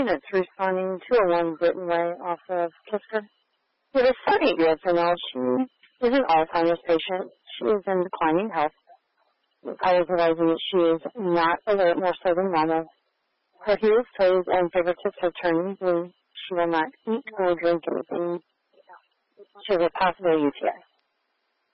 notes responding to a one written way off of Kisker. It is 78-year-old female. She is an Alzheimer's patient. She is in declining health. I was realizing that she is not alert more so than normal. Her heels, toes, and fingertips are turning blue. She will not eat or drink anything. She has a possible UTI.